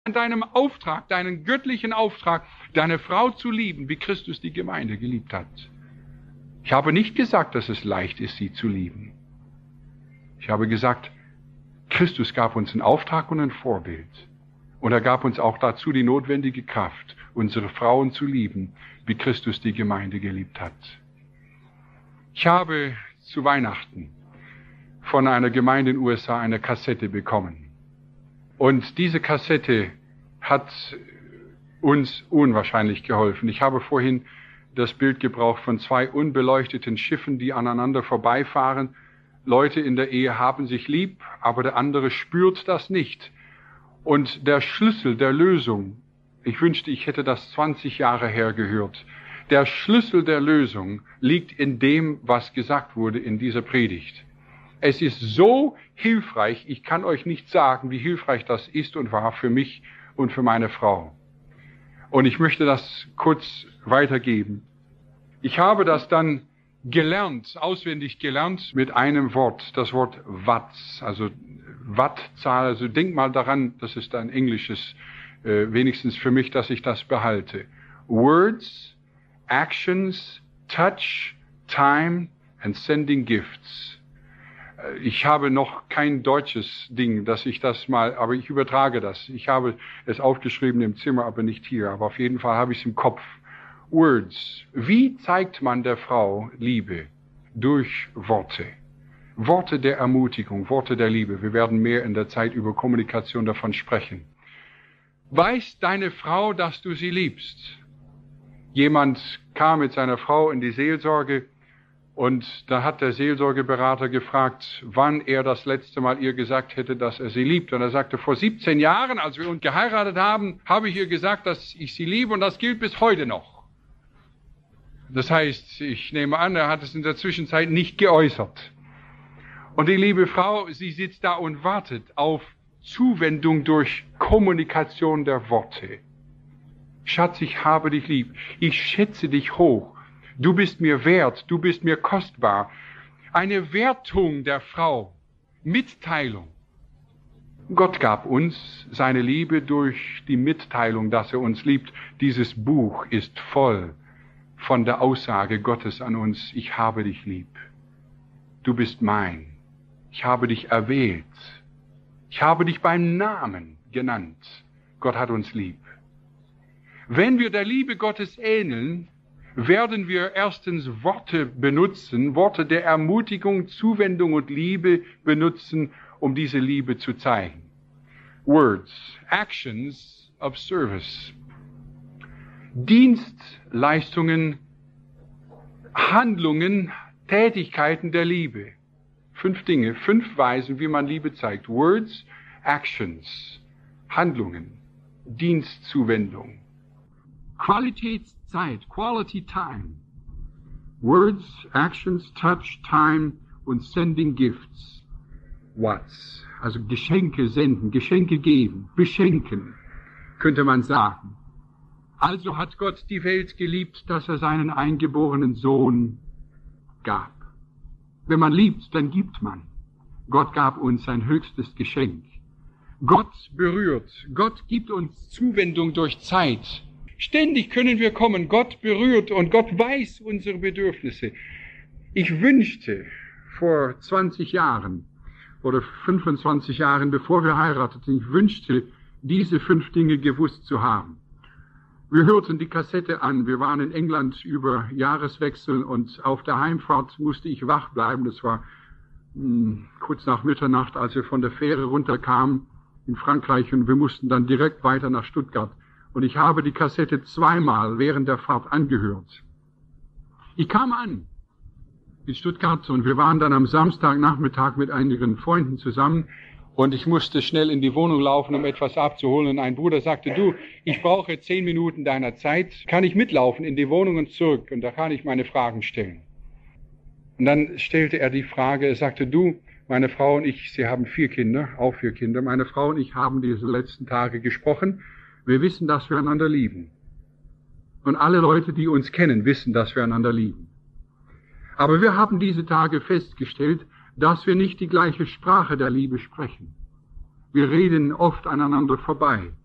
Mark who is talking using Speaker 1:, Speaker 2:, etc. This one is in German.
Speaker 1: an deinem Auftrag, deinen göttlichen Auftrag, deine Frau zu lieben, wie Christus die Gemeinde geliebt hat. Ich habe nicht gesagt, dass es leicht ist, sie zu lieben. Ich habe gesagt, Christus gab uns einen Auftrag und ein Vorbild. Und er gab uns auch dazu die notwendige Kraft, unsere Frauen zu lieben, wie Christus die Gemeinde geliebt hat. Ich habe zu Weihnachten von einer Gemeinde in den USA eine Kassette bekommen. Und diese Kassette hat uns unwahrscheinlich geholfen. Ich habe vorhin das Bild gebraucht von zwei unbeleuchteten Schiffen, die aneinander vorbeifahren. Leute in der Ehe haben sich lieb, aber der andere spürt das nicht. Und der Schlüssel der Lösung, ich wünschte, ich hätte das 20 Jahre her gehört, der Schlüssel der Lösung liegt in dem, was gesagt wurde in dieser Predigt. Es ist so hilfreich, ich kann euch nicht sagen, wie hilfreich das ist und war für mich und für meine Frau. Und ich möchte das kurz weitergeben. Ich habe das dann gelernt, auswendig gelernt mit einem Wort, das Wort Watts, also Wattzahl. Also denk mal daran, das ist ein englisches, wenigstens für mich, dass ich das behalte. Words, actions, touch, time and sending gifts. Ich habe noch kein deutsches Ding, dass ich das mal, aber ich übertrage das. Ich habe es aufgeschrieben im Zimmer, aber nicht hier. Aber auf jeden Fall habe ich es im Kopf. Words. Wie zeigt man der Frau Liebe? Durch Worte. Worte der Ermutigung, Worte der Liebe. Wir werden mehr in der Zeit über Kommunikation davon sprechen. Weiß deine Frau, dass du sie liebst? Jemand kam mit seiner Frau in die Seelsorge und da hat der Seelsorgeberater gefragt, wann er das letzte Mal ihr gesagt hätte, dass er sie liebt. Und er sagte, vor 17 Jahren, als wir uns geheiratet haben, habe ich ihr gesagt, dass ich sie liebe und das gilt bis heute noch. Das heißt, ich nehme an, er hat es in der Zwischenzeit nicht geäußert. Und die liebe Frau, sie sitzt da und wartet auf Zuwendung durch Kommunikation der Worte. Schatz, ich habe dich lieb. Ich schätze dich hoch. Du bist mir wert. Du bist mir kostbar. Eine Wertung der Frau. Mitteilung. Gott gab uns seine Liebe durch die Mitteilung, dass er uns liebt. Dieses Buch ist voll von der Aussage Gottes an uns, ich habe dich lieb. Du bist mein. Ich habe dich erwählt. Ich habe dich beim Namen genannt. Gott hat uns lieb. Wenn wir der Liebe Gottes ähneln, werden wir erstens Worte benutzen, Worte der Ermutigung, Zuwendung und Liebe benutzen, um diese Liebe zu zeigen. Words, actions of service. Dienstleistungen, Handlungen, Tätigkeiten der Liebe. 5 Dinge, 5 Weisen, wie man Liebe zeigt. Words, actions, Handlungen, Dienstzuwendung. Qualitätszeit, Quality Time. Words, Actions, Touch, Time und Sending Gifts. What's? Also Geschenke senden, Geschenke geben, beschenken, könnte man sagen. Also hat Gott die Welt geliebt, dass er seinen eingeborenen Sohn gab. Wenn man liebt, dann gibt man. Gott gab uns sein höchstes Geschenk. Gott berührt, Gott gibt uns Zuwendung durch Zeit. Ständig können wir kommen, Gott berührt und Gott weiß unsere Bedürfnisse. Ich wünschte vor 20 Jahren oder 25 Jahren, bevor wir heirateten, ich wünschte, diese 5 Dinge gewusst zu haben. Wir hörten die Kassette an, wir waren in England über Jahreswechsel und auf der Heimfahrt musste ich wach bleiben. Das war kurz nach Mitternacht, als wir von der Fähre runterkamen in Frankreich und wir mussten dann direkt weiter nach Stuttgart. Und ich habe die Kassette 2-mal während der Fahrt angehört. Ich kam an in Stuttgart und wir waren dann am Samstagnachmittag mit einigen Freunden zusammen und ich musste schnell in die Wohnung laufen, um etwas abzuholen. Und ein Bruder sagte, du, ich brauche 10 Minuten deiner Zeit, kann ich mitlaufen in die Wohnung und zurück und da kann ich meine Fragen stellen. Und dann stellte er die Frage, er sagte, du, meine Frau und ich, sie haben 4 Kinder, auch 4 Kinder, meine Frau und ich haben diese letzten Tage gesprochen. Wir wissen, dass wir einander lieben. Und alle Leute, die uns kennen, wissen, dass wir einander lieben. Aber wir haben diese Tage festgestellt, dass wir nicht die gleiche Sprache der Liebe sprechen. Wir reden oft aneinander vorbei.